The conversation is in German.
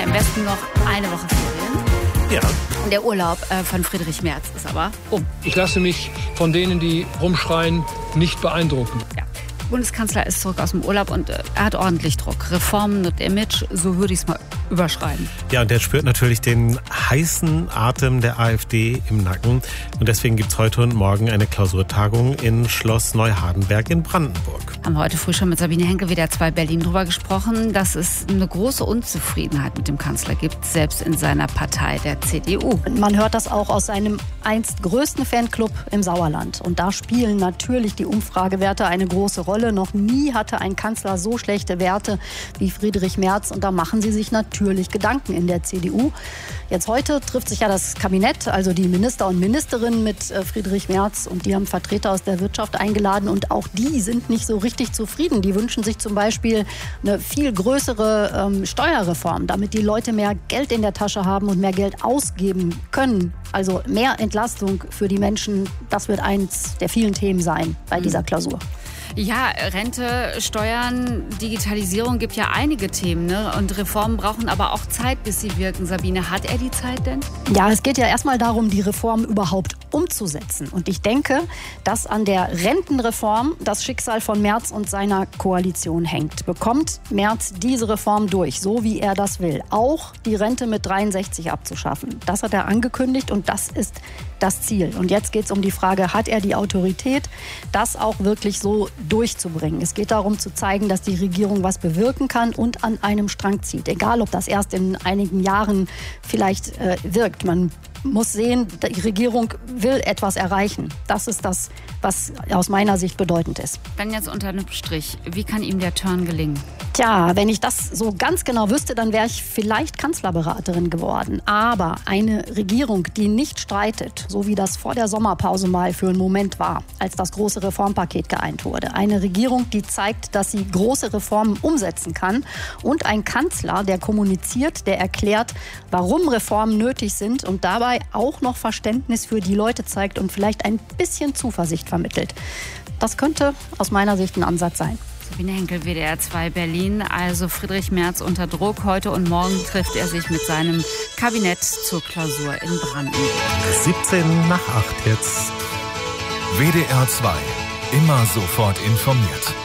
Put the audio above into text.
ja im Westen noch eine Woche Ferien. Ja. Der Urlaub von Friedrich Merz ist aber um. Ich lasse mich von denen, die rumschreien, nicht beeindrucken. Ja. Der Bundeskanzler ist zurück aus dem Urlaub und er hat ordentlich Druck. Reformen und Image, so würde ich es mal überschreiben. Ja, und der spürt natürlich den heißen Atem der AfD im Nacken. Und deswegen gibt es heute und morgen eine Klausurtagung in Schloss Neuhardenberg in Brandenburg. Haben heute früh schon mit Sabine Henkel, WDR 2 Berlin, drüber gesprochen, dass es eine große Unzufriedenheit mit dem Kanzler gibt, selbst in seiner Partei, der CDU. Man hört das auch aus seinem einst größten Fanclub im Sauerland. Und da spielen natürlich die Umfragewerte eine große Rolle. Noch nie hatte ein Kanzler so schlechte Werte wie Friedrich Merz. Und da machen sie sich natürlich Gedanken in der CDU. Jetzt heute trifft sich ja das Kabinett, also die Minister und Ministerinnen mit Friedrich Merz. Und die haben Vertreter aus der Wirtschaft eingeladen. Und auch die sind nicht so richtig zufrieden. Die wünschen sich zum Beispiel eine viel größere Steuerreform, damit die Leute mehr Geld in der Tasche haben und mehr Geld ausgeben können. Also mehr Entlastung für die Menschen, das wird eins der vielen Themen sein bei dieser Klausur. Ja, Rente, Steuern, Digitalisierung gibt ja einige Themen, ne? Und Reformen brauchen aber auch Zeit, bis sie wirken. Sabine, hat er die Zeit denn? Ja, es geht ja erstmal darum, die Reform überhaupt umzusetzen. Und ich denke, dass an der Rentenreform das Schicksal von Merz und seiner Koalition hängt. Bekommt Merz diese Reform durch, so wie er das will, auch die Rente mit 63 abzuschaffen? Das hat er angekündigt und das ist das Ziel. Und jetzt geht es um die Frage, hat er die Autorität, das auch wirklich so durchzubringen? Es geht darum zu zeigen, dass die Regierung was bewirken kann und an einem Strang zieht. Egal, ob das erst in einigen Jahren vielleicht wirkt. Man muss sehen, die Regierung will etwas erreichen. Das ist das, was aus meiner Sicht bedeutend ist. Dann jetzt unter einem Strich. Wie kann ihm der Turn gelingen? Tja, wenn ich das so ganz genau wüsste, dann wäre ich vielleicht Kanzlerberaterin geworden. Aber eine Regierung, die nicht streitet, so wie das vor der Sommerpause mal für einen Moment war, als das große Reformpaket geeint wurde. Eine Regierung, die zeigt, dass sie große Reformen umsetzen kann. Und ein Kanzler, der kommuniziert, der erklärt, warum Reformen nötig sind und dabei auch noch Verständnis für die Leute zeigt und vielleicht ein bisschen Zuversicht vermittelt. Das könnte aus meiner Sicht ein Ansatz sein. Sabine Henkel, WDR 2 Berlin. Also Friedrich Merz unter Druck. Heute und morgen trifft er sich mit seinem Kabinett zur Klausur in Brandenburg. 17 nach 8 jetzt. WDR 2. Immer sofort informiert.